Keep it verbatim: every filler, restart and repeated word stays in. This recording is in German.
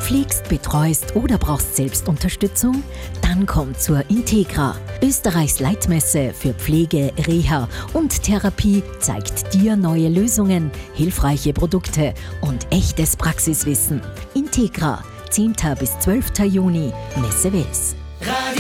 pflegst, betreust oder brauchst Selbstunterstützung? Dann komm zur Integra. Österreichs Leitmesse für Pflege, Reha und Therapie zeigt dir neue Lösungen, hilfreiche Produkte und echtes Praxiswissen. Integra, zehnten bis zwölften Juni, Messe Wels. Radio